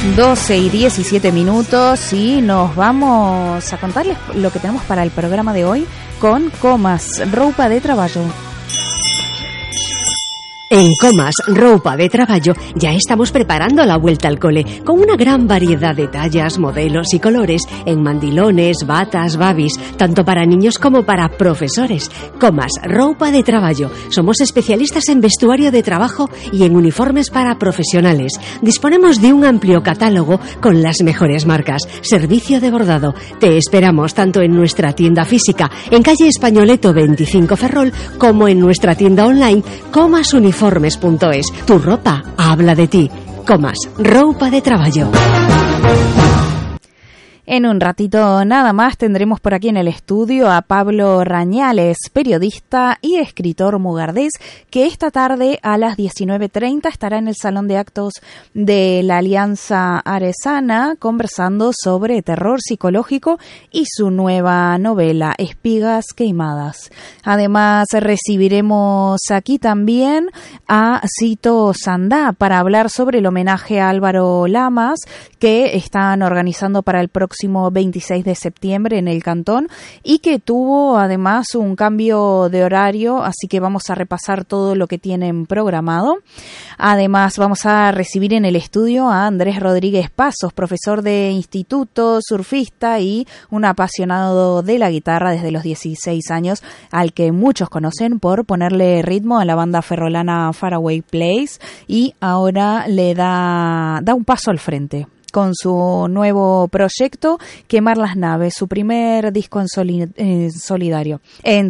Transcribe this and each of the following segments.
12:17 y nos vamos a contarles lo que tenemos para el programa de hoy con Comas, roupa de traballo. En Comas, roupa de traballo, ya estamos preparando la vuelta al cole, con una gran variedad de tallas, modelos y colores, en mandilones, batas, babis, tanto para niños como para profesores. Comas, roupa de traballo. Somos especialistas en vestuario de trabajo y en uniformes para profesionales. Disponemos de un amplio catálogo con las mejores marcas. Servicio de bordado. Te esperamos tanto en nuestra tienda física, en calle Españoleto 25 Ferrol, como en nuestra tienda online, comasuniformes.es. Tu ropa habla de ti. Comas, roupa de traballo. En un ratito nada más tendremos por aquí en el estudio a Pablo Rañales, periodista y escritor mugardés, que esta tarde a las 19:30 estará en el Salón de Actos de la Alianza Aresana conversando sobre terror psicológico y su nueva novela, Espigas Queimadas. Además recibiremos aquí también a Cito Sandá para hablar sobre el homenaje a Álvaro Lamas que están organizando para el próximo 26 de septiembre en el Cantón y que tuvo además un cambio de horario, así que vamos a repasar todo lo que tienen programado. Además vamos a recibir en el estudio a Andrés Rodríguez Pasos, profesor de instituto, surfista y un apasionado de la guitarra desde los 16 años, al que muchos conocen por ponerle ritmo a la banda ferrolana Faraway Place y ahora le da un paso al frente con su nuevo proyecto, Quemar las Naves, su primer disco en solitario.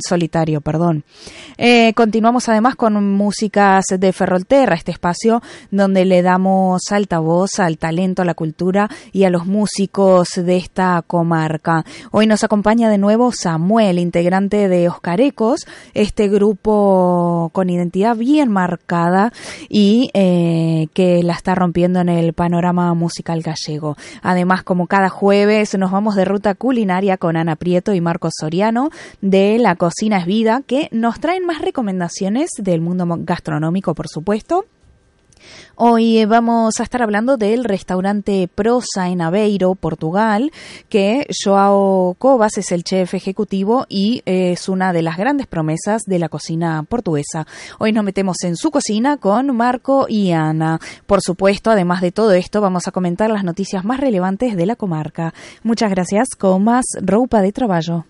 Continuamos además con músicas de Ferrolterra, este espacio donde le damos altavoz al talento, a la cultura y a los músicos de esta comarca. Hoy nos acompaña de nuevo Samuel, integrante de Oscarecos, este grupo con identidad bien marcada y que la está rompiendo en el panorama musical gallego. Además, como cada jueves, nos vamos de ruta culinaria con Ana Prieto y Marcos Soriano de La Cocina es Vida, que nos traen más recomendaciones del mundo gastronómico, por supuesto. Hoy vamos a estar hablando del restaurante Prosa en Aveiro, Portugal, que Joao Covas es el chef ejecutivo y es una de las grandes promesas de la cocina portuguesa. Hoy nos metemos en su cocina con Marco y Ana. Por supuesto, además de todo esto, vamos a comentar las noticias más relevantes de la comarca. Muchas gracias. Comas, roupa de traballo.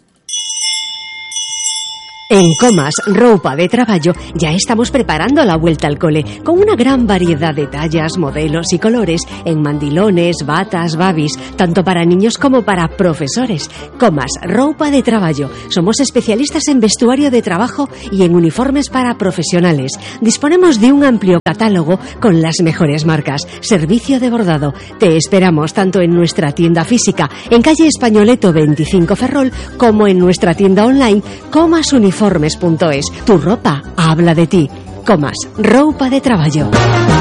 En Comas, roupa de traballo, ya estamos preparando la vuelta al cole, con una gran variedad de tallas, modelos y colores, en mandilones, batas, babis, tanto para niños como para profesores. Comas, roupa de traballo. Somos especialistas en vestuario de trabajo y en uniformes para profesionales. Disponemos de un amplio catálogo con las mejores marcas. Servicio de bordado. Te esperamos tanto en nuestra tienda física, en calle Españoleto 25 Ferrol, como en nuestra tienda online, comasuniformes.es. Tu ropa habla de ti. Comas, roupa de traballo.